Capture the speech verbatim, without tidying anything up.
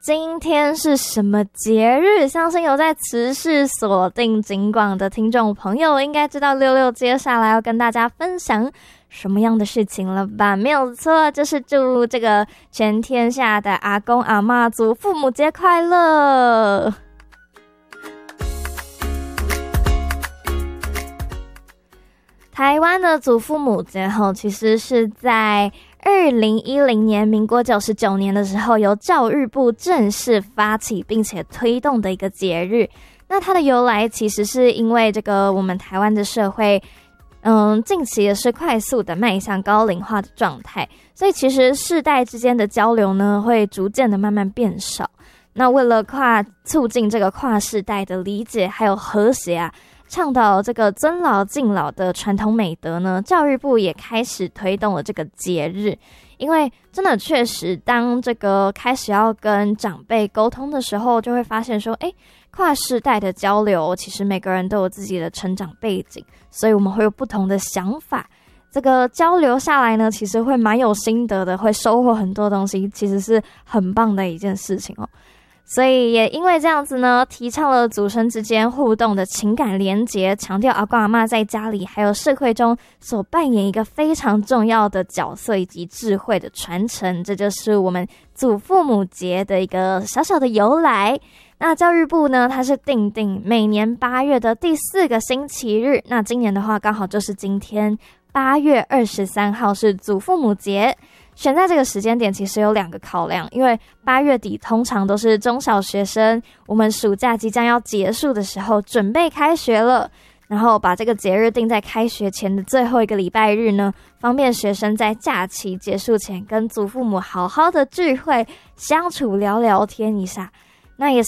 今天是什么节日？相信有在持续锁定警广的听众朋友应该知道六六接下来要跟大家分享什么样的事情了吧？没有错，就是祝这个全天下的阿公阿嬷祖父母节快乐。台湾的祖父母节后，其实是在二零一零年民国九十九年的时候，由教育部正式发起并且推动的一个节日。那它的由来其实是因为这个我们台湾的社会嗯，近期也是快速的迈向高龄化的状态，所以其实世代之间的交流呢会逐渐的慢慢变少。那为了跨促进这个跨世代的理解还有和谐啊，倡导这个尊老敬老的传统美德呢，教育部也开始推动了这个节日。因为真的确实当这个开始要跟长辈沟通的时候，就会发现说诶，跨世代的交流其实每个人都有自己的成长背景，所以我们会有不同的想法，这个交流下来呢其实会蛮有心得的，会收获很多东西，其实是很棒的一件事情哦。所以也因为这样子呢，提倡了祖孙之间互动的情感连结，强调阿公阿嬷在家里还有社会中所扮演一个非常重要的角色以及智慧的传承，这就是我们祖父母节的一个小小的由来。那教育部呢，它是订定每年八月的第四个星期日，那今年的话刚好就是今天八月二十三号是祖父母节。选在这个时间点其实有两个考量，因为八月底通常都是中小学生我们暑假即将要结束的时候，准备开学了，然后把这个节日定在开学前的最后一个礼拜日呢，方便学生在假期结束前跟祖父母好好的聚会相处聊聊天一下。那也